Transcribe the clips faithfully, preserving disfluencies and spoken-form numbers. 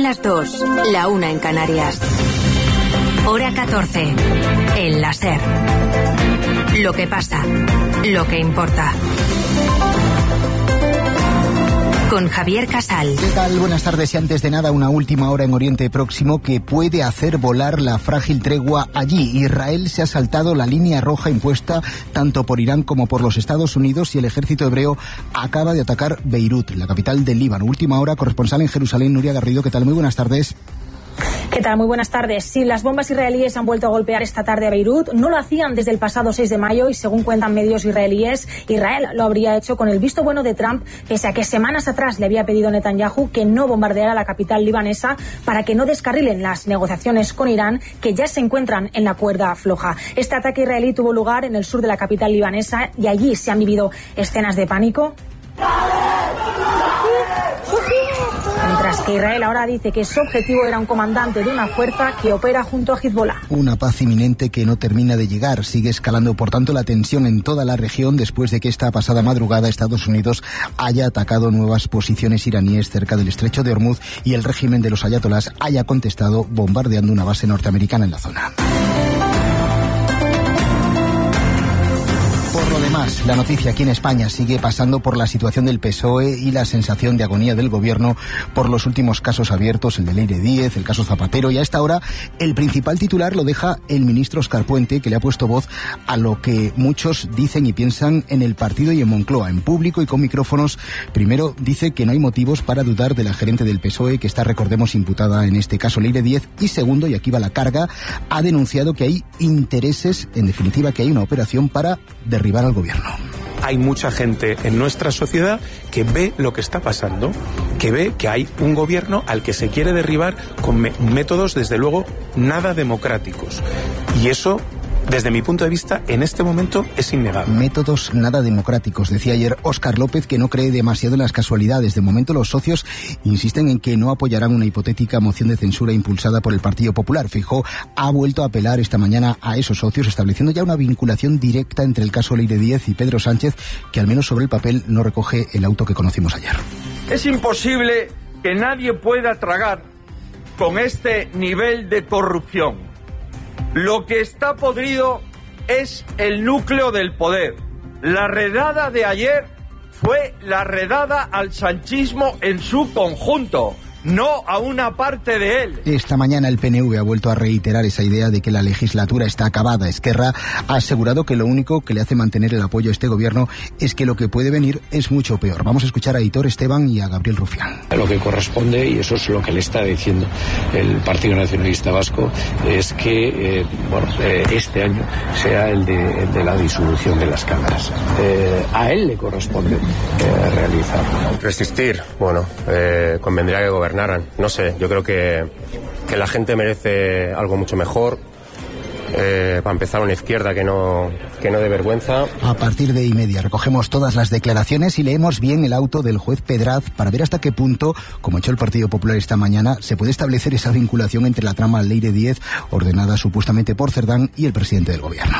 las dos, la una en Canarias. Hora catorce. El La SER. Lo que pasa, lo que importa. Con Javier Casal. ¿Qué tal? Buenas tardes. Y antes de nada, una última hora en Oriente Próximo que puede hacer volar la frágil tregua allí. Israel se ha saltado la línea roja impuesta tanto por Irán como por los Estados Unidos y el ejército hebreo acaba de atacar Beirut, la capital del Líbano. Última hora, corresponsal en Jerusalén, Nuria Garrido. ¿Qué tal? Muy buenas tardes. ¿Qué tal? Muy buenas tardes. Sí, las bombas israelíes han vuelto a golpear esta tarde a Beirut. No lo hacían desde el pasado seis de mayo y, según cuentan medios israelíes, Israel lo habría hecho con el visto bueno de Trump, pese a que semanas atrás le había pedido Netanyahu que no bombardeara la capital libanesa para que no descarrilen las negociaciones con Irán, que ya se encuentran en la cuerda floja. Este ataque israelí tuvo lugar en el sur de la capital libanesa y allí se han vivido escenas de pánico. Mientras que Israel ahora dice que su objetivo era un comandante de una fuerza que opera junto a Hezbollah. Una paz inminente que no termina de llegar. Sigue escalando, por tanto, la tensión en toda la región después de que esta pasada madrugada Estados Unidos haya atacado nuevas posiciones iraníes cerca del estrecho de Hormuz y el régimen de los ayatolás haya contestado bombardeando una base norteamericana en la zona. Por lo demás, la noticia aquí en España sigue pasando por la situación del P S O E y la sensación de agonía del gobierno por los últimos casos abiertos, el de Leire Díez, el caso Zapatero, y a esta hora el principal titular lo deja el ministro Óscar Puente, que le ha puesto voz a lo que muchos dicen y piensan en el partido y en Moncloa, en público y con micrófonos. Primero dice que no hay motivos para dudar de la gerente del P S O E, que está, recordemos, imputada en este caso Leire Díez, y segundo, y aquí va la carga, ha denunciado que hay intereses, en definitiva que hay una operación para derribar al gobierno. Hay mucha gente en nuestra sociedad que ve lo que está pasando, que ve que hay un gobierno al que se quiere derribar con me- métodos, desde luego, nada democráticos. Y eso, desde mi punto de vista, en este momento es innegable. Métodos nada democráticos, decía ayer Óscar López, que no cree demasiado en las casualidades. De momento los socios insisten en que no apoyarán una hipotética moción de censura impulsada por el Partido Popular. Feijóo ha vuelto a apelar esta mañana a esos socios, estableciendo ya una vinculación directa entre el caso Leire Díez y Pedro Sánchez, que al menos sobre el papel no recoge el auto que conocimos ayer. Es imposible que nadie pueda tragar con este nivel de corrupción. Lo que está podrido es el núcleo del poder. La redada de ayer fue la redada al sanchismo en su conjunto, no a una parte de él. Esta mañana el P N V ha vuelto a reiterar esa idea de que la legislatura está acabada. Esquerra ha asegurado que lo único que le hace mantener el apoyo a este gobierno es que lo que puede venir es mucho peor. Vamos a escuchar a Aitor Esteban y a Gabriel Rufián. Lo que corresponde, y eso es lo que le está diciendo el Partido Nacionalista Vasco, es que eh, bueno, eh, este año sea el de, el de la disolución de las cámaras. Eh, a él le corresponde eh, realizarlo. Resistir, bueno, eh, convendría que gobernaran. No sé, yo creo que, que la gente merece algo mucho mejor. Eh, para empezar, una izquierda que no, que no dé vergüenza. A partir de y media recogemos todas las declaraciones y leemos bien el auto del juez Pedraz para ver hasta qué punto, como ha hecho el Partido Popular esta mañana, se puede establecer esa vinculación entre la trama Leire Díez, ordenada supuestamente por Cerdán, y el presidente del gobierno.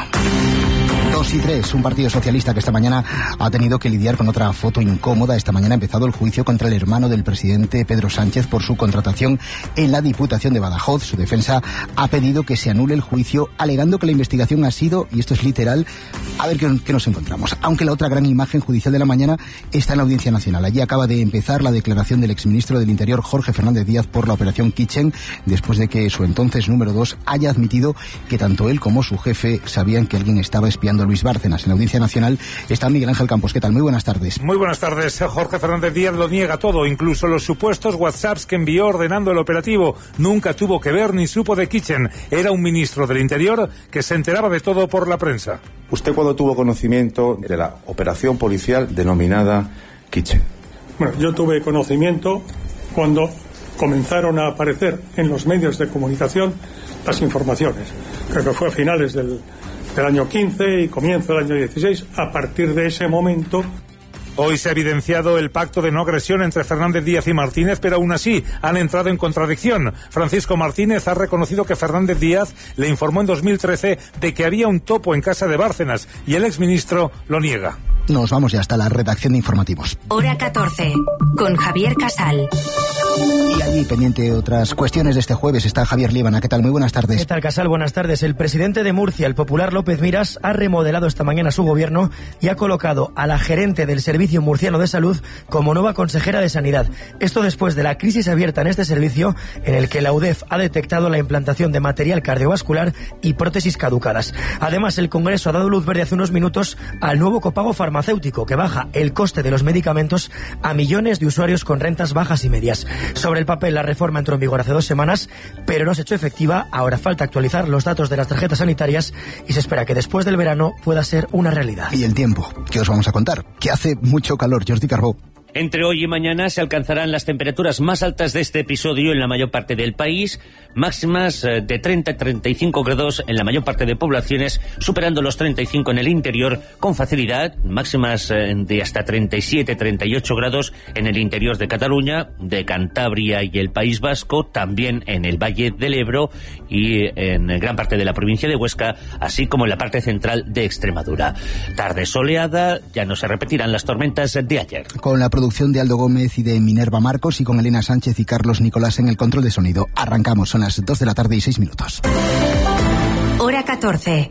Dos y tres, un partido socialista que esta mañana ha tenido que lidiar con otra foto incómoda. Esta mañana ha empezado el juicio contra el hermano del presidente Pedro Sánchez por su contratación en la Diputación de Badajoz. Su defensa ha pedido que se anule el juicio, alegando que la investigación ha sido, y esto es literal, a ver qué, qué nos encontramos. Aunque la otra gran imagen judicial de la mañana está en la Audiencia Nacional. Allí acaba de empezar la declaración del exministro del Interior, Jorge Fernández Díaz, por la operación Kitchen, después de que su entonces número dos haya admitido que tanto él como su jefe sabían que alguien estaba espiando a Luis Bárcenas. En la Audiencia Nacional está Miguel Ángel Campos. ¿Qué tal? Muy buenas tardes. Muy buenas tardes. Jorge Fernández Díaz lo niega todo, incluso los supuestos WhatsApps que envió ordenando el operativo. Nunca tuvo que ver ni supo de Kitchen. Era un ministro del Interior que se enteraba de todo por la prensa. ¿Usted cuándo tuvo conocimiento de la operación policial denominada Kitchen? Bueno, yo tuve conocimiento cuando comenzaron a aparecer en los medios de comunicación las informaciones. Creo que fue a finales del, del año quince y comienzo del año dieciséis. A partir de ese momento... Hoy se ha evidenciado el pacto de no agresión entre Fernández Díaz y Martínez, pero aún así han entrado en contradicción. Francisco Martínez ha reconocido que Fernández Díaz le informó en dos mil trece de que había un topo en casa de Bárcenas y el exministro lo niega. Nos vamos ya hasta la redacción de informativos. Hora catorce, con Javier Casal. Y allí, pendiente de otras cuestiones de este jueves, está Javier Líbana. ¿Qué tal? Muy buenas tardes. ¿Qué tal, Casal? Buenas tardes. El presidente de Murcia, el popular López Miras, ha remodelado esta mañana su gobierno y ha colocado a la gerente del Servicio Murciano de Salud como nueva consejera de Sanidad. Esto después de la crisis abierta en este servicio, en el que la U D E F ha detectado la implantación de material cardiovascular y prótesis caducadas. Además, el Congreso ha dado luz verde hace unos minutos al nuevo copago farmacéutico, que baja el coste de los medicamentos a millones de usuarios con rentas bajas y medias. Sobre el papel, la reforma entró en vigor hace dos semanas, pero no se ha hecho efectiva. Ahora falta actualizar los datos de las tarjetas sanitarias y se espera que después del verano pueda ser una realidad. Y el tiempo, ¿qué os vamos a contar? Que hace mucho calor, Jordi Carbó. Entre hoy y mañana se alcanzarán las temperaturas más altas de este episodio en la mayor parte del país, máximas de treinta a treinta y cinco grados en la mayor parte de poblaciones, superando los treinta y cinco en el interior con facilidad, máximas de hasta treinta y siete a treinta y ocho grados en el interior de Cataluña, de Cantabria y el País Vasco, también en el Valle del Ebro y en gran parte de la provincia de Huesca, así como en la parte central de Extremadura. Tarde soleada, ya no se repetirán las tormentas de ayer. Con la producción de Aldo Gómez y de Minerva Marcos y con Elena Sánchez y Carlos Nicolás en el control de sonido. Arrancamos, son las dos de la tarde y seis minutos. Hora catorce.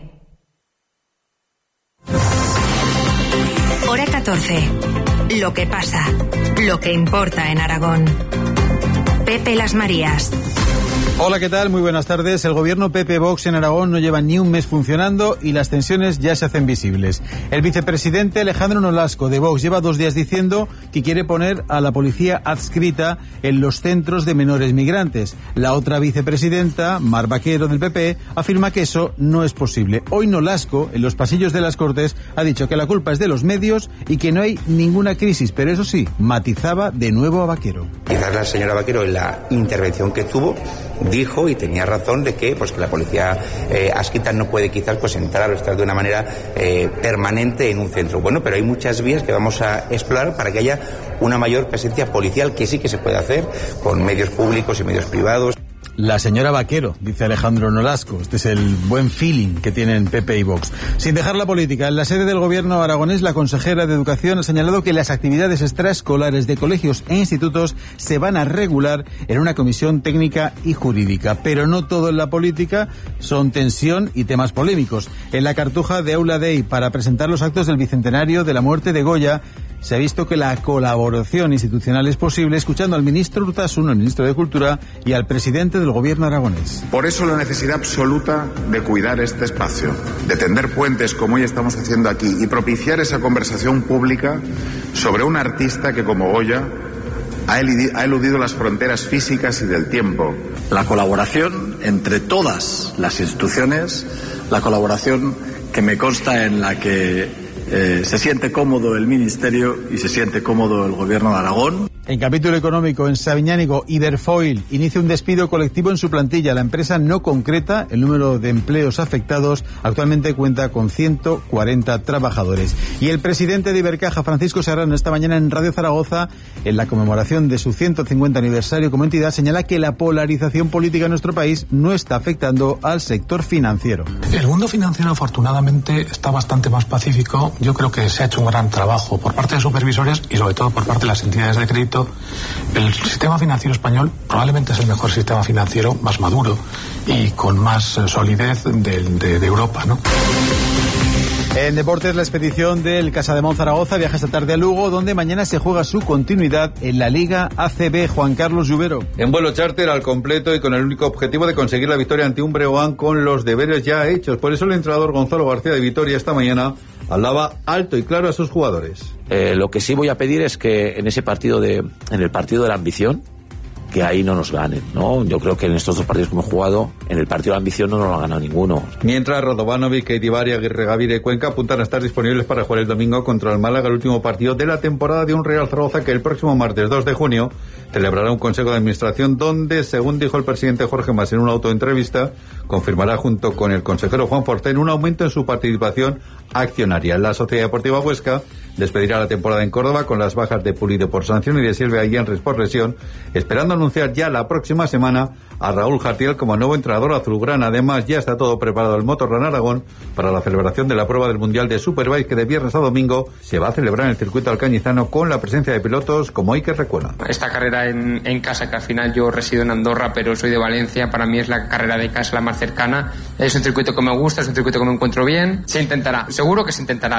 Hora catorce. Lo que pasa, lo que importa en Aragón. Pepe Las Marías. Hola, ¿qué tal? Muy buenas tardes. El gobierno P P-Vox en Aragón no lleva ni un mes funcionando y las tensiones ya se hacen visibles. El vicepresidente Alejandro Nolasco de Vox lleva dos días diciendo que quiere poner a la policía adscrita en los centros de menores migrantes. La otra vicepresidenta, Mar Vaquero del P P, afirma que eso no es posible. Hoy Nolasco, en los pasillos de las Cortes, ha dicho que la culpa es de los medios y que no hay ninguna crisis, pero eso sí, matizaba de nuevo a Vaquero. Quizás la señora Vaquero, en la intervención que tuvo, dijo y tenía razón de que pues que la policía eh, adscrita no puede quizás pues entrar o estar de una manera eh, permanente en un centro. Bueno, pero hay muchas vías que vamos a explorar para que haya una mayor presencia policial, que sí que se puede hacer con medios públicos y medios privados. La señora Vaquero, dice Alejandro Nolasco. Este es el buen feeling que tienen P P y Vox. Sin dejar la política, en la sede del gobierno aragonés, la consejera de Educación ha señalado que las actividades extraescolares de colegios e institutos se van a regular en una comisión técnica y jurídica. Pero no todo en la política son tensión y temas polémicos. En la cartuja de Aula Dei, para presentar los actos del bicentenario de la muerte de Goya, se ha visto que la colaboración institucional es posible escuchando al ministro Urtasun, al ministro de Cultura, y al presidente del gobierno aragonés. Por eso la necesidad absoluta de cuidar este espacio, de tender puentes como hoy estamos haciendo aquí y propiciar esa conversación pública sobre un artista que, como Goya, ha eludido, ha eludido las fronteras físicas y del tiempo. La colaboración entre todas las instituciones, la colaboración que me consta en la que Eh, se siente cómodo el Ministerio y se siente cómodo el Gobierno de Aragón. En capítulo económico, en Sabiñánigo, Iberfoil inicia un despido colectivo en su plantilla. La empresa no concreta el número de empleos afectados. Actualmente cuenta con ciento cuarenta trabajadores. Y el presidente de Ibercaja, Francisco Serrano, esta mañana en Radio Zaragoza, en la conmemoración de su ciento cincuenta aniversario como entidad, señala que la polarización política en nuestro país no está afectando al sector financiero. El mundo financiero, afortunadamente, está bastante más pacífico. Yo creo que se ha hecho un gran trabajo por parte de supervisores y sobre todo por parte de las entidades de crédito. El sistema financiero español probablemente es el mejor sistema financiero, más maduro y con más solidez de, de, de Europa, ¿no? En deportes, la expedición del Casademont Zaragoza viaja esta tarde a Lugo, donde mañana se juega su continuidad en la Liga A C B. Juan Carlos Lluvero. En vuelo charter al completo y con el único objetivo de conseguir la victoria ante un Breogán con los deberes ya hechos. Por eso el entrenador Gonzalo García de Vitoria esta mañana hablaba alto y claro a sus jugadores. Eh, lo que sí voy a pedir es que en ese partido de, en el partido de la ambición, que ahí no nos ganen, ¿no? Yo creo que en estos dos partidos que hemos jugado, en el partido de la ambición no nos lo ha ganado ninguno. Mientras Radovanovic, Keitivari, Aguirre Gavira y Cuenca apuntan a estar disponibles para jugar el domingo contra el Málaga, el último partido de la temporada de un Real Zaragoza que el próximo martes dos de junio celebrará un consejo de administración donde, según dijo el presidente Jorge Mas en una autoentrevista, confirmará junto con el consejero Juan Forten un aumento en su participación accionaria. La Sociedad Deportiva Huesca despedirá la temporada en Córdoba con las bajas de Pulido por sanción y de Silvia Yenres por lesión, esperando anunciar ya la próxima semana a Raúl Jartiel como nuevo entrenador azulgrana. Además, ya está todo preparado el Motorrun Aragón para la celebración de la prueba del Mundial de Superbike, que de viernes a domingo se va a celebrar en el circuito alcañizano con la presencia de pilotos como Iker Recuena. Esta carrera en, en casa, que al final yo resido en Andorra, pero soy de Valencia, para mí es la carrera de casa la más cercana. Es un circuito que me gusta, es un circuito que me encuentro bien. Se intentará, seguro que se intentará.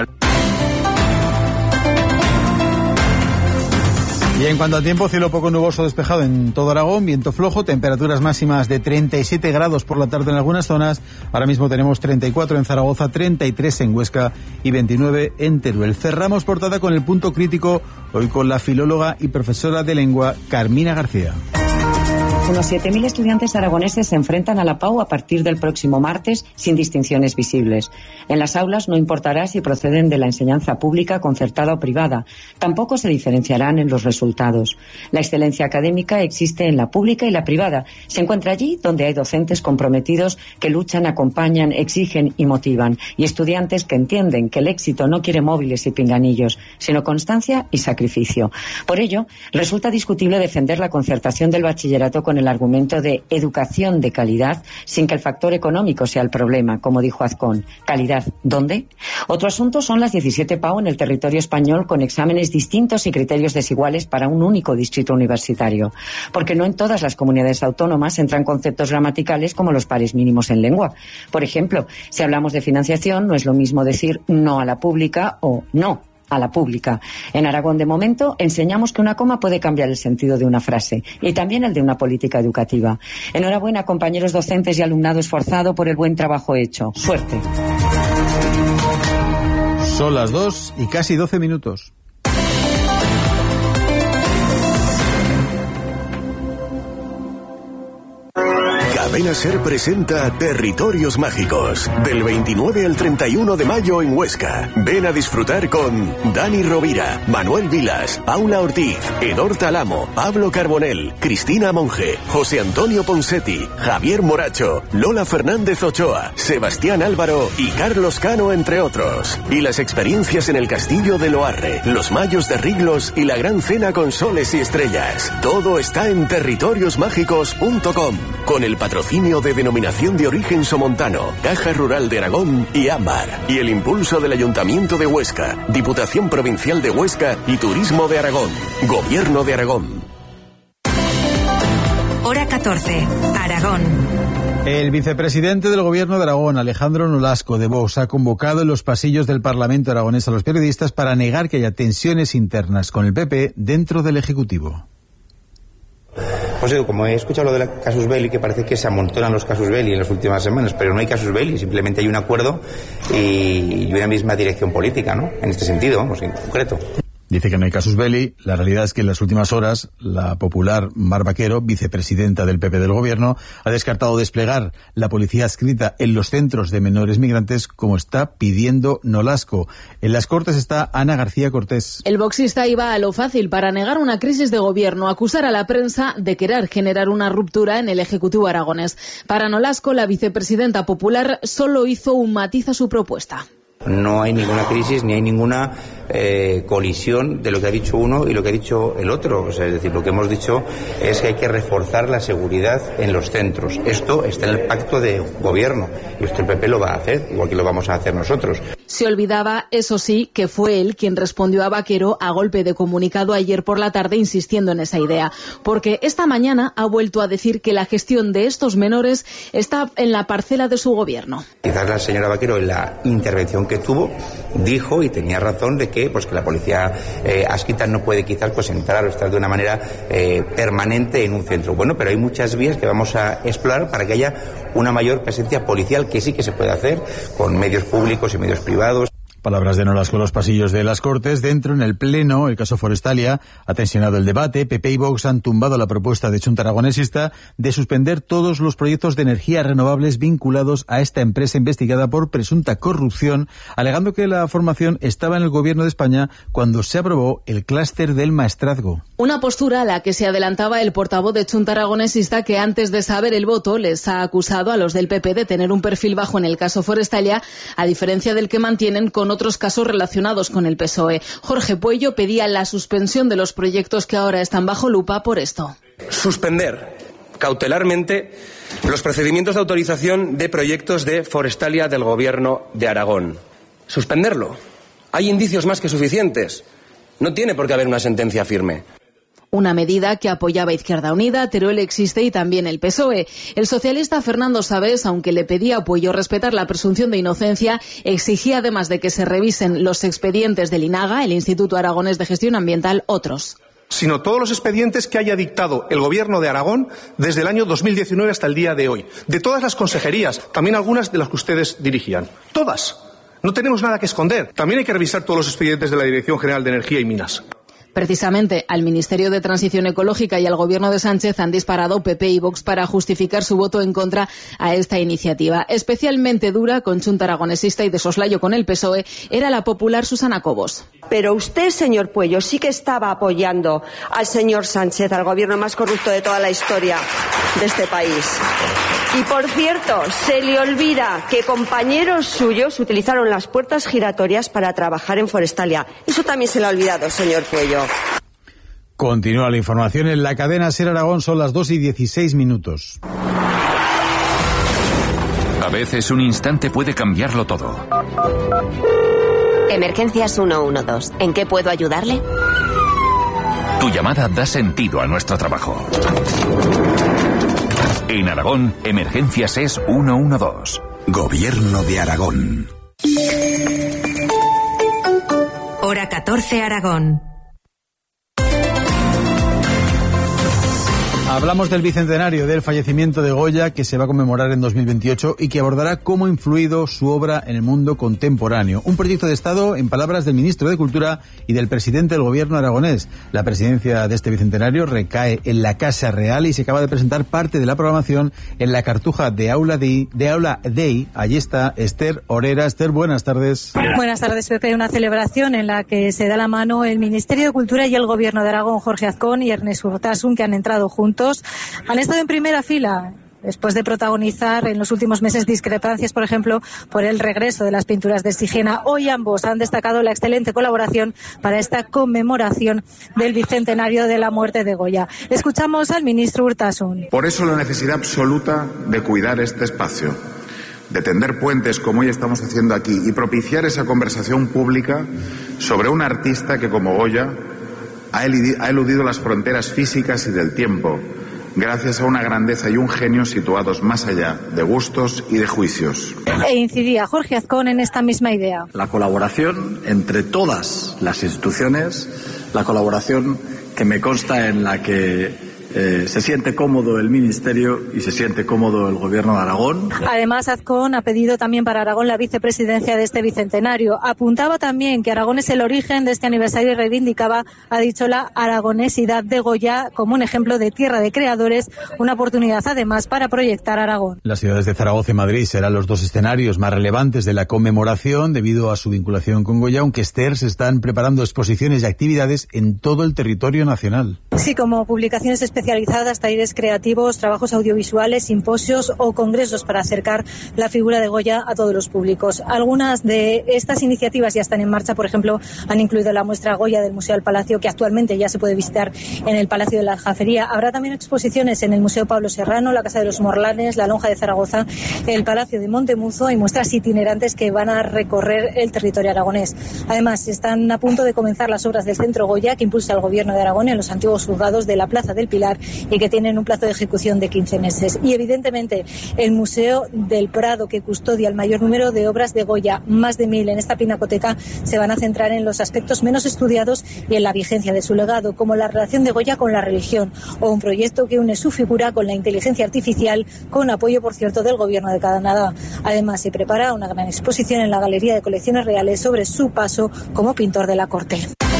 Y en cuanto al tiempo, cielo poco nuboso despejado en todo Aragón, viento flojo, temperaturas máximas de treinta y siete grados por la tarde en algunas zonas. Ahora mismo tenemos treinta y cuatro en Zaragoza, treinta y tres en Huesca y veintinueve en Teruel. Cerramos portada con el punto crítico, hoy con la filóloga y profesora de lengua Carmina García. Unos siete mil estudiantes aragoneses se enfrentan a la P A U a partir del próximo martes sin distinciones visibles. En las aulas no importará si proceden de la enseñanza pública, concertada o privada. Tampoco se diferenciarán en los resultados. La excelencia académica existe en la pública y la privada. Se encuentra allí donde hay docentes comprometidos que luchan, acompañan, exigen y motivan. Y estudiantes que entienden que el éxito no quiere móviles y pinganillos, sino constancia y sacrificio. Por ello, resulta discutible defender la concertación del bachillerato con el argumento de educación de calidad sin que el factor económico sea el problema, como dijo Azcón. ¿Calidad dónde? Otro asunto son las diecisiete P A U en el territorio español con exámenes distintos y criterios desiguales para un único distrito universitario. Porque no en todas las comunidades autónomas entran conceptos gramaticales como los pares mínimos en lengua. Por ejemplo, si hablamos de financiación, no es lo mismo decir no a la pública o no a la pública. En Aragón, de momento, enseñamos que una coma puede cambiar el sentido de una frase y también el de una política educativa. Enhorabuena, compañeros docentes y alumnado esforzado por el buen trabajo hecho. Suerte. Son las dos y casi doce minutos. Cadena SER presenta Territorios Mágicos, del veintinueve al treinta y uno de mayo en Huesca. Ven a disfrutar con Dani Rovira, Manuel Vilas, Paula Ortiz, Edor Talamo, Pablo Carbonell, Cristina Monge, José Antonio Ponsetti, Javier Moracho, Lola Fernández Ochoa, Sebastián Álvaro y Carlos Cano, entre otros. Y las experiencias en el Castillo de Loarre, los Mayos de Riglos y la Gran Cena con soles y estrellas. Todo está en territorios mágicos punto com, con el patrocinio de Denominación de Origen Somontano, Caja Rural de Aragón y Ámbar, y el impulso del Ayuntamiento de Huesca, Diputación Provincial de Huesca y Turismo de Aragón, Gobierno de Aragón. Hora catorce, Aragón. El vicepresidente del Gobierno de Aragón, Alejandro Nolasco, de Vox, ha convocado en los pasillos del Parlamento aragonés a los periodistas para negar que haya tensiones internas con el P P dentro del Ejecutivo. Pues digo, como he escuchado lo del casus belli, que parece que se amontonan los casus belli en las últimas semanas, pero no hay casus belli, simplemente hay un acuerdo y una misma dirección política, ¿no? En este sentido, vamos, en concreto. Dice que no hay casus belli. La realidad es que en las últimas horas la popular Mar Vaquero, vicepresidenta del P P del Gobierno, ha descartado desplegar la policía adscrita en los centros de menores migrantes como está pidiendo Nolasco. En las Cortes está Ana García Cortés. El boxista iba a lo fácil para negar una crisis de gobierno, acusar a la prensa de querer generar una ruptura en el Ejecutivo aragonés. Para Nolasco, la vicepresidenta popular solo hizo un matiz a su propuesta. No hay ninguna crisis ni hay ninguna eh, colisión de lo que ha dicho uno y lo que ha dicho el otro. O sea, es decir, lo que hemos dicho es que hay que reforzar la seguridad en los centros. Esto está en el pacto de gobierno y esto el P P lo va a hacer, igual que lo vamos a hacer nosotros. Se olvidaba, eso sí, que fue él quien respondió a Vaquero a golpe de comunicado ayer por la tarde insistiendo en esa idea. Porque esta mañana ha vuelto a decir que la gestión de estos menores está en la parcela de su gobierno. Quizás la señora Vaquero, en la intervención que tuvo, dijo y tenía razón de que pues que la policía eh, adscrita no puede quizás pues entrar o estar de una manera eh, permanente en un centro. Bueno, pero hay muchas vías que vamos a explorar para que haya una mayor presencia policial, que sí que se puede hacer con medios públicos y medios privados. Palabras de Nolasco en los pasillos de las Cortes. Dentro, en el Pleno, el caso Forestalia ha tensionado el debate. P P y Vox han tumbado la propuesta de Xunta Aragonesista de suspender todos los proyectos de energías renovables vinculados a esta empresa investigada por presunta corrupción, alegando que la formación estaba en el Gobierno de España cuando se aprobó el clúster del maestrazgo. Una postura a la que se adelantaba el portavoz de Xunta Aragonesista, que antes de saber el voto les ha acusado a los del P P de tener un perfil bajo en el caso Forestalia, a diferencia del que mantienen con otros casos relacionados con el P S O E. Jorge Puello pedía la suspensión de los proyectos que ahora están bajo lupa por esto. Suspender cautelarmente los procedimientos de autorización de proyectos de Forestalia del Gobierno de Aragón. Suspenderlo. Hay indicios más que suficientes. No tiene por qué haber una sentencia firme. Una medida que apoyaba Izquierda Unida, Teruel existe y también el P S O E. El socialista Fernando Sabés, aunque le pedía a Puello respetar la presunción de inocencia, exigía además de que se revisen los expedientes del INAGA, el Instituto Aragonés de Gestión Ambiental, otros. Sino todos los expedientes que haya dictado el Gobierno de Aragón desde el año dos mil diecinueve hasta el día de hoy. De todas las consejerías, también algunas de las que ustedes dirigían. Todas. No tenemos nada que esconder. También hay que revisar todos los expedientes de la Dirección General de Energía y Minas. Precisamente al Ministerio de Transición Ecológica y al Gobierno de Sánchez han disparado P P y Vox para justificar su voto en contra a esta iniciativa. Especialmente dura, conchunta aragonesista y de soslayo con el P S O E, era la popular Susana Cobos. Pero usted, señor Puello, sí que estaba apoyando al señor Sánchez, al gobierno más corrupto de toda la historia de este país. Y, por cierto, se le olvida que compañeros suyos utilizaron las puertas giratorias para trabajar en Forestalia. Eso también se le ha olvidado, señor Puello. Continúa la información en la cadena SER Aragón, son las dos y dieciséis minutos. A veces un instante puede cambiarlo todo. Emergencias ciento doce. ¿En qué puedo ayudarle? Tu llamada da sentido a nuestro trabajo. En Aragón, Emergencias es ciento doce. Gobierno de Aragón. Hora catorce, Aragón. Hablamos del bicentenario del fallecimiento de Goya, que se va a conmemorar en dos mil veintiocho y que abordará cómo ha influido su obra en el mundo contemporáneo. Un proyecto de Estado, en palabras del ministro de Cultura y del presidente del gobierno aragonés. La presidencia de este bicentenario recae en la Casa Real y se acaba de presentar parte de la programación en la Cartuja de Aula Dei. De Aula Dei. Allí está Esther Orera. Esther, buenas tardes. Buenas tardes, Pepe. Una celebración en la que se da la mano el Ministerio de Cultura y el gobierno de Aragón, Jorge Azcón y Ernest Urtasun, que han entrado juntos. Han estado en primera fila después de protagonizar en los últimos meses discrepancias, por ejemplo, por el regreso de las pinturas de Sigena. Hoy ambos han destacado la excelente colaboración para esta conmemoración del bicentenario de la muerte de Goya. Escuchamos al ministro Urtasun. Por eso la necesidad absoluta de cuidar este espacio, de tender puentes como hoy estamos haciendo aquí y propiciar esa conversación pública sobre un artista que, como Goya, ha eludido las fronteras físicas y del tiempo, gracias a una grandeza y un genio situados más allá de gustos y de juicios. E incidía Jorge Azcón en esta misma idea. La colaboración entre todas las instituciones, la colaboración que me consta en la que Eh, se siente cómodo el Ministerio y se siente cómodo el Gobierno de Aragón. Además, Azcón ha pedido también para Aragón la vicepresidencia de este bicentenario. Apuntaba también que Aragón es el origen de este aniversario y reivindicaba, ha dicho, la aragonesidad de Goya como un ejemplo de tierra de creadores, una oportunidad además para proyectar Aragón. Las ciudades de Zaragoza y Madrid serán los dos escenarios más relevantes de la conmemoración debido a su vinculación con Goya, aunque Esther se están preparando exposiciones y actividades en todo el territorio nacional. Sí, como publicaciones especializadas, talleres creativos, trabajos audiovisuales, simposios o congresos para acercar la figura de Goya a todos los públicos. Algunas de estas iniciativas ya están en marcha. Por ejemplo, han incluido la muestra Goya del Museo del Palacio, que actualmente ya se puede visitar en el Palacio de la Aljafería. Habrá también exposiciones en el Museo Pablo Serrano, la Casa de los Morlanes, la Lonja de Zaragoza, el Palacio de Montemuzo y muestras itinerantes que van a recorrer el territorio aragonés. Además, están a punto de comenzar las obras del Centro Goya, que impulsa el Gobierno de Aragón en los antiguos juzgados de la Plaza del Pilar y que tienen un plazo de ejecución de quince meses. Y evidentemente el Museo del Prado, que custodia el mayor número de obras de Goya, más de mil en esta pinacoteca, se van a centrar en los aspectos menos estudiados y en la vigencia de su legado, como la relación de Goya con la religión, o un proyecto que une su figura con la inteligencia artificial, con apoyo, por cierto, del Gobierno de Canadá. Además, se prepara una gran exposición en la Galería de Colecciones Reales sobre su paso como pintor de la corte.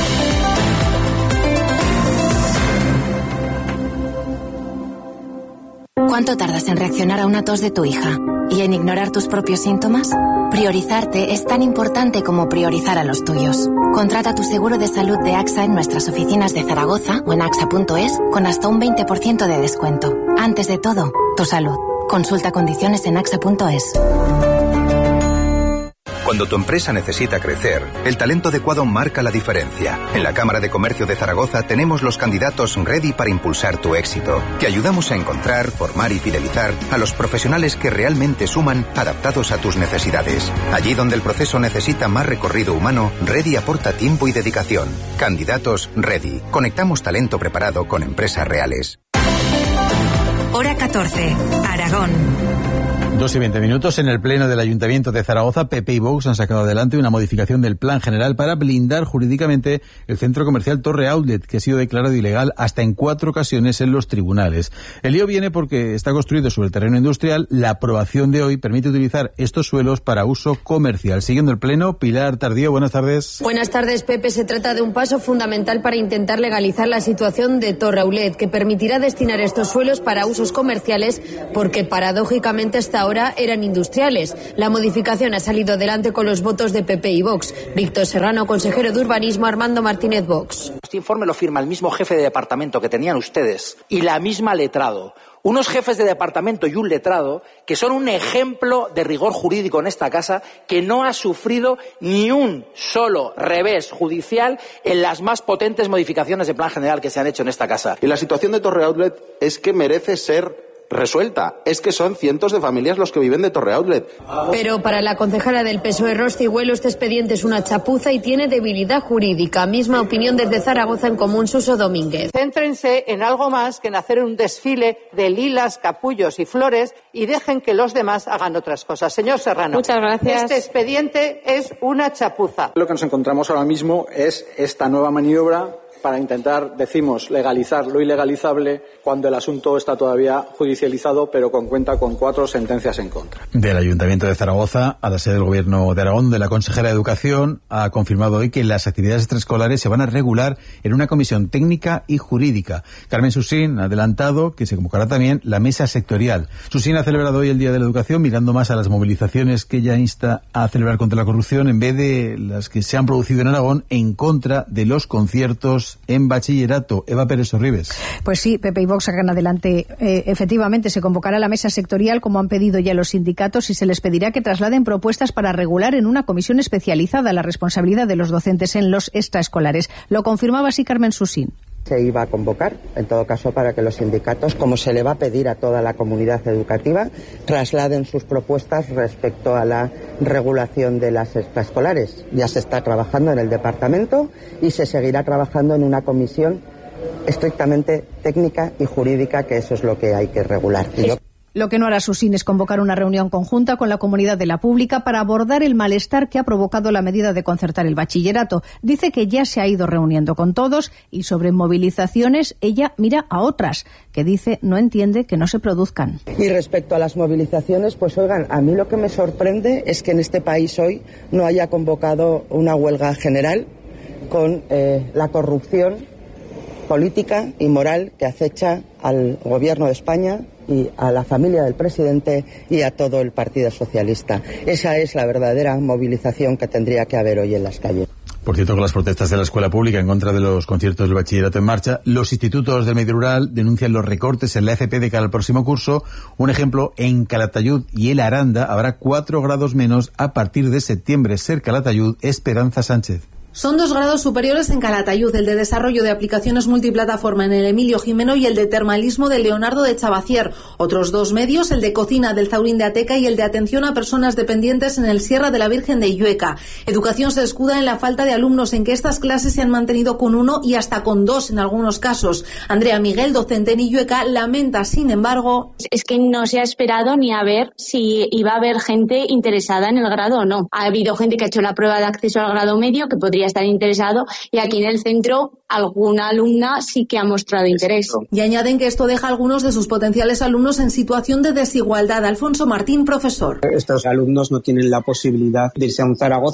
¿Cuánto tardas en reaccionar a una tos de tu hija y en ignorar tus propios síntomas? Priorizarte es tan importante como priorizar a los tuyos. Contrata tu seguro de salud de AXA en nuestras oficinas de Zaragoza o en axa punto es con hasta un veinte por ciento de descuento. Antes de todo, tu salud. Consulta condiciones en axa punto es. Cuando tu empresa necesita crecer, el talento adecuado marca la diferencia. En la Cámara de Comercio de Zaragoza tenemos los candidatos ready para impulsar tu éxito. Te ayudamos a encontrar, formar y fidelizar a los profesionales que realmente suman, adaptados a tus necesidades. Allí donde el proceso necesita más recorrido humano, Ready aporta tiempo y dedicación. Candidatos Ready. Conectamos talento preparado con empresas reales. Hora catorce, Aragón. Dos y veinte minutos. En el Pleno del Ayuntamiento de Zaragoza, P P y Vox han sacado adelante una modificación del Plan General para blindar jurídicamente el centro comercial Torre Outlet, que ha sido declarado ilegal hasta en cuatro ocasiones en los tribunales. El lío viene porque está construido sobre el terreno industrial. La aprobación de hoy permite utilizar estos suelos para uso comercial. Siguiendo el Pleno, Pilar Tardío, buenas tardes. Buenas tardes, Pepe. Se trata de un paso fundamental para intentar legalizar la situación de Torre Outlet, que permitirá destinar estos suelos para usos comerciales, porque paradójicamente está ahora eran industriales. La modificación ha salido adelante con los votos de P P y Vox. Víctor Serrano, consejero de Urbanismo, Armando Martínez, Vox. Este informe lo firma el mismo jefe de departamento que tenían ustedes y la misma letrado. Unos jefes de departamento y un letrado que son un ejemplo de rigor jurídico en esta casa, que no ha sufrido ni un solo revés judicial en las más potentes modificaciones de plan general que se han hecho en esta casa. Y la situación de Torre Outlet es que merece ser resuelta. Es que son cientos de familias los que viven de Torre Outlet. Pero para la concejala del P S O E, Rosti Huelo, este expediente es una chapuza y tiene debilidad jurídica. Misma opinión desde Zaragoza en Común, Suso Domínguez. Céntrense en algo más que en hacer un desfile de lilas, capullos y flores y dejen que los demás hagan otras cosas. Señor Serrano. Muchas gracias. Este expediente es una chapuza. Lo que nos encontramos ahora mismo es esta nueva maniobra para intentar, decimos, legalizar lo ilegalizable cuando el asunto está todavía judicializado, pero con cuenta con cuatro sentencias en contra. Del Ayuntamiento de Zaragoza a la sede del Gobierno de Aragón, de la consejera de Educación, ha confirmado hoy que las actividades extraescolares se van a regular en una comisión técnica y jurídica. Carmen Susín ha adelantado que se convocará también la mesa sectorial. Susín ha celebrado hoy el Día de la Educación mirando más a las movilizaciones que ella insta a celebrar contra la corrupción en vez de las que se han producido en Aragón en contra de los conciertos en bachillerato. Eva Pérez Orribes. Pues sí, Pepe y Vox sacan adelante. Eh, efectivamente, se convocará la mesa sectorial, como han pedido ya los sindicatos, y se les pedirá que trasladen propuestas para regular en una comisión especializada la responsabilidad de los docentes en los extraescolares. Lo confirmaba así Carmen Susín. Se iba a convocar, en todo caso, para que los sindicatos, como se le va a pedir a toda la comunidad educativa, trasladen sus propuestas respecto a la regulación de las extraescolares. Ya se está trabajando en el departamento y se seguirá trabajando en una comisión estrictamente técnica y jurídica, que eso es lo que hay que regular. Y yo... Lo que no hará Susín es convocar una reunión conjunta con la comunidad de la pública para abordar el malestar que ha provocado la medida de concertar el bachillerato. Dice que ya se ha ido reuniendo con todos y sobre movilizaciones ella mira a otras, que dice no entiende que no se produzcan. Y respecto a las movilizaciones, pues oigan, a mí lo que me sorprende es que en este país hoy no haya convocado una huelga general con eh, la corrupción política y moral que acecha al Gobierno de España y a la familia del presidente y a todo el Partido Socialista. Esa es la verdadera movilización que tendría que haber hoy en las calles. Por cierto, con las protestas de la escuela pública en contra de los conciertos del bachillerato en marcha, los institutos del medio rural denuncian los recortes en la F P de cara al próximo curso. Un ejemplo, en Calatayud y El Aranda habrá cuatro grados menos a partir de septiembre. Ser Calatayud, Esperanza Sánchez. Son dos grados superiores en Calatayud, el de desarrollo de aplicaciones multiplataforma en el Emilio Jimeno y el de termalismo del Leonardo de Chavacier. Otros dos medios, el de cocina del Zaurín de Ateca y el de atención a personas dependientes en el Sierra de la Virgen de Illueca. Educación se escuda en la falta de alumnos, en que estas clases se han mantenido con uno y hasta con dos en algunos casos. Andrea Miguel, docente en Illueca, lamenta, sin embargo... Es que no se ha esperado ni a ver si iba a haber gente interesada en el grado o no. Ha habido gente que ha hecho la prueba de acceso al grado medio, que podría estar interesado, y aquí en el centro alguna alumna sí que ha mostrado interés. Y añaden que esto deja a algunos de sus potenciales alumnos en situación de desigualdad. Alfonso Martín, profesor. Estos alumnos no tienen la posibilidad de irse a un Zaragoza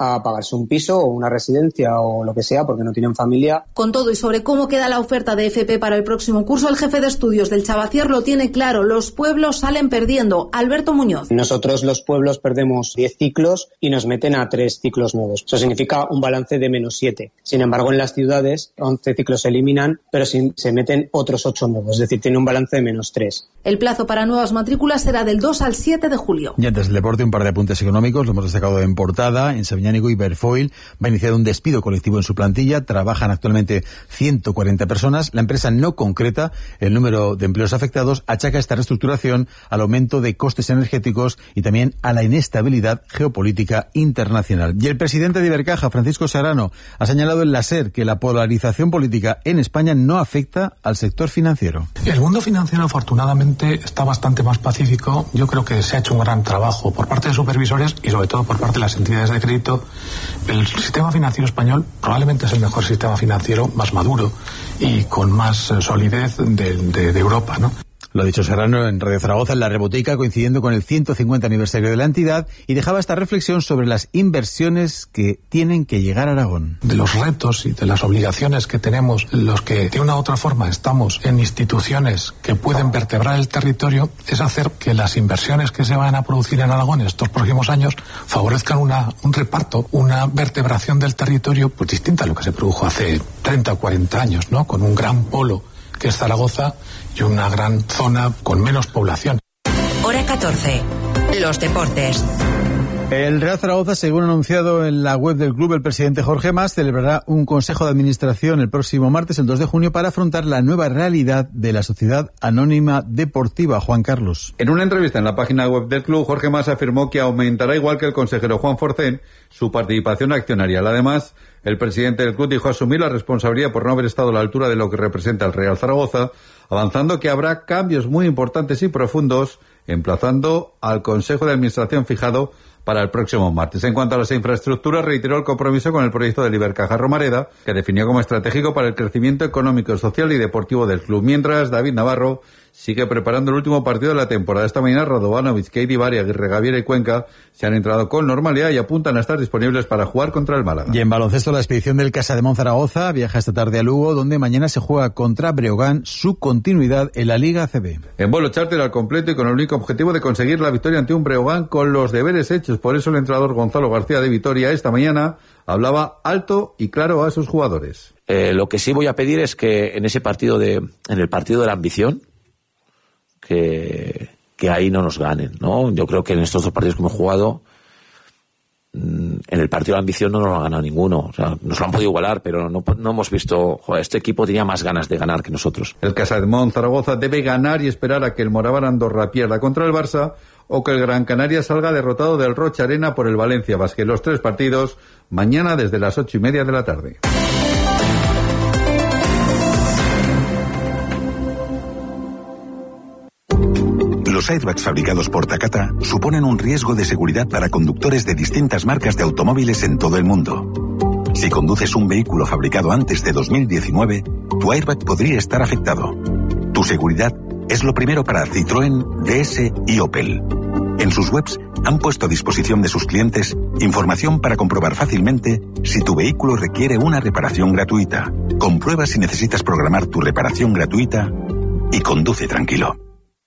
a pagarse un piso o una residencia o lo que sea porque no tienen familia. Con todo y sobre cómo queda la oferta de F P para el próximo curso, el jefe de estudios del Chavacier lo tiene claro, los pueblos salen perdiendo. Alberto Muñoz. Nosotros los pueblos perdemos diez ciclos y nos meten a tres ciclos nuevos. Eso significa un balance de menos siete. Sin embargo, en las ciudades once ciclos se eliminan, pero se meten otros ocho nuevos, es decir, tiene un balance de menos tres. El plazo para nuevas matrículas será del dos al siete de julio. Y antes del deporte, un par de apuntes económicos, lo hemos destacado en portada. En Sabiñánigo, Iberfoil va a iniciar un despido colectivo en su plantilla. Trabajan actualmente ciento cuarenta personas. La empresa no concreta el número de empleos afectados, achaca esta reestructuración al aumento de costes energéticos y también a la inestabilidad geopolítica internacional. Y el presidente de Ibercaja, Francisco Serrano, ha señalado en la SER que la polarización política en España no afecta al sector financiero. El mundo financiero, afortunadamente, está bastante más pacífico. Yo creo que se ha hecho un gran trabajo por parte de supervisores y sobre todo por parte de las entidades de crédito. El sistema financiero español probablemente es el mejor sistema financiero, más maduro y con más solidez de, de, de Europa, ¿no? Lo ha dicho Serrano en Radio Zaragoza, en La Rebotica, coincidiendo con el ciento cincuenta aniversario de la entidad, y dejaba esta reflexión sobre las inversiones que tienen que llegar a Aragón. De los retos y de las obligaciones que tenemos los que de una u otra forma estamos en instituciones que pueden vertebrar el territorio, es hacer que las inversiones que se van a producir en Aragón en estos próximos años favorezcan una, un reparto, una vertebración del territorio pues distinta a lo que se produjo hace treinta o cuarenta años, ¿no? Con un gran polo que es Zaragoza y una gran zona con menos población. Hora catorce. Los deportes. El Real Zaragoza, según anunciado en la web del club el presidente Jorge Mas, celebrará un consejo de administración el próximo martes, el dos de junio, para afrontar la nueva realidad de la Sociedad Anónima Deportiva. Juan Carlos. En una entrevista en la página web del club, Jorge Mas afirmó que aumentará, igual que el consejero Juan Forcén, su participación accionarial. Además, el presidente del club dijo asumir la responsabilidad por no haber estado a la altura de lo que representa el Real Zaragoza, avanzando que habrá cambios muy importantes y profundos, emplazando al Consejo de Administración fijado para el próximo martes. En cuanto a las infraestructuras, reiteró el compromiso con el proyecto del Ibercaja Romareda, que definió como estratégico para el crecimiento económico, social y deportivo del club. Mientras, David Navarro sigue preparando el último partido de la temporada. Esta mañana, Radovanovic, Keidi Bari, Aguirre Gaviera y Cuenca se han entrado con normalidad y apuntan a estar disponibles para jugar contra el Málaga. Y en baloncesto, la expedición del Casa de Monzaragoza viaja esta tarde a Lugo, donde mañana se juega contra Breogán su continuidad en la Liga A C B. En vuelo charter al completo y con el único objetivo de conseguir la victoria ante un Breogán con los deberes hechos. Por eso el entrenador Gonzalo García de Vitoria esta mañana hablaba alto y claro a sus jugadores. Eh, lo que sí voy a pedir es que en ese partido de, en el partido de la ambición, que, que ahí no nos ganen, ¿no? Yo creo que en estos dos partidos que hemos jugado, en el partido de la ambición no nos ha ganado ninguno. O sea, nos lo han podido igualar, pero no, no hemos visto, joder, este equipo tenía más ganas de ganar que nosotros. El Casa de Monzaragoza debe ganar y esperar a que el Moraván Andorra pierda contra el Barça o que el Gran Canaria salga derrotado del Rocha Arena por el Valencia Basket. Los tres partidos mañana desde las ocho y media de la tarde. Los airbags fabricados por Takata suponen un riesgo de seguridad para conductores de distintas marcas de automóviles en todo el mundo. Si conduces un vehículo fabricado antes de dos mil diecinueve, tu airbag podría estar afectado. Tu seguridad es lo primero para Citroën, D S y Opel. En sus webs han puesto a disposición de sus clientes información para comprobar fácilmente si tu vehículo requiere una reparación gratuita. Comprueba si necesitas programar tu reparación gratuita y conduce tranquilo.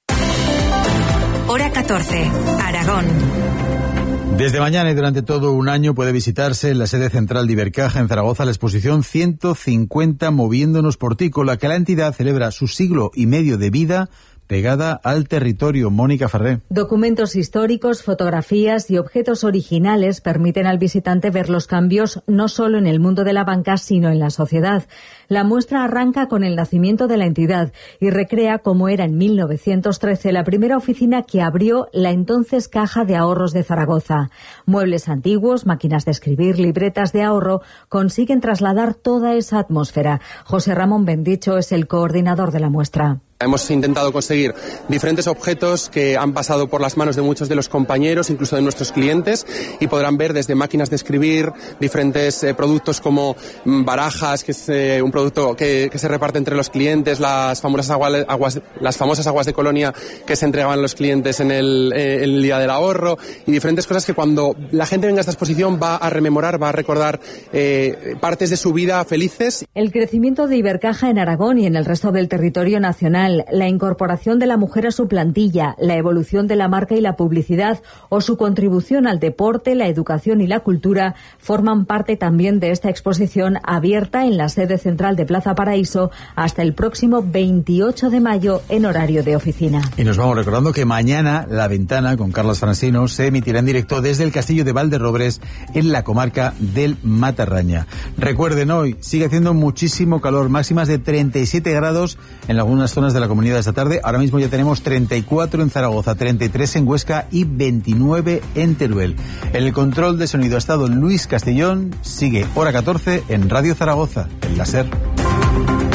Hora catorce, Aragón. Desde mañana y durante todo un año puede visitarse en la sede central de Ibercaja en Zaragoza la exposición ciento cincuenta Moviéndonos por ti, con la que la entidad celebra su siglo y medio de vida pegada al territorio. Mónica Ferré. Documentos históricos, fotografías y objetos originales permiten al visitante ver los cambios no solo en el mundo de la banca, sino en la sociedad. La muestra arranca con el nacimiento de la entidad y recrea cómo era en mil novecientos trece la primera oficina que abrió la entonces Caja de Ahorros de Zaragoza. Muebles antiguos, máquinas de escribir, libretas de ahorro consiguen trasladar toda esa atmósfera. José Ramón Bendicho es el coordinador de la muestra. Hemos intentado conseguir diferentes objetos que han pasado por las manos de muchos de los compañeros, incluso de nuestros clientes, y podrán ver desde máquinas de escribir, diferentes eh, productos como mm, barajas, que es eh, un producto que, que se reparte entre los clientes, las famosas aguas, aguas, las famosas aguas de colonia que se entregaban a los clientes en el, eh, en el Día del Ahorro, y diferentes cosas que cuando la gente venga a esta exposición va a rememorar, va a recordar eh, partes de su vida felices. El crecimiento de Ibercaja en Aragón y en el resto del territorio nacional, la incorporación de la mujer a su plantilla, la evolución de la marca y la publicidad o su contribución al deporte, la educación y la cultura forman parte también de esta exposición abierta en la sede central de Plaza Paraíso hasta el próximo veintiocho de mayo en horario de oficina. Y nos vamos recordando que mañana La Ventana con Carlos Francino se emitirá en directo desde el Castillo de Valderrobres en la comarca del Matarraña. Recuerden, hoy sigue haciendo muchísimo calor, máximas de treinta y siete grados en algunas zonas de la comunidad esta tarde. Ahora mismo ya tenemos treinta y cuatro en Zaragoza, treinta y tres en Huesca y veintinueve en Teruel. En el control de sonido ha estado Luis Castellón. Sigue hora catorce en Radio Zaragoza, el láser.